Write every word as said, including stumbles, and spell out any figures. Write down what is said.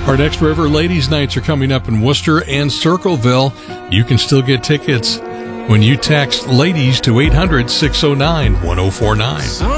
Our next River Ladies Nights are coming up in Worcester and Circleville. You can still get tickets when you text LADIES to eight hundred, six oh nine, one oh four nine.